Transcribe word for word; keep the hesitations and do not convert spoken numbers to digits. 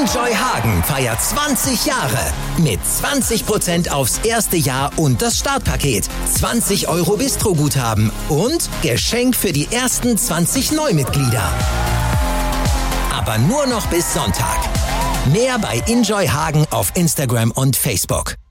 Enjoy Hagen feiert zwanzig Jahre. Mit zwanzig Prozent aufs erste Jahr und das Startpaket. zwanzig Euro Bistro-Guthaben und Geschenk für die ersten zwanzig Neumitglieder. Aber nur noch bis Sonntag. Mehr bei Enjoy Hagen auf Instagram und Facebook.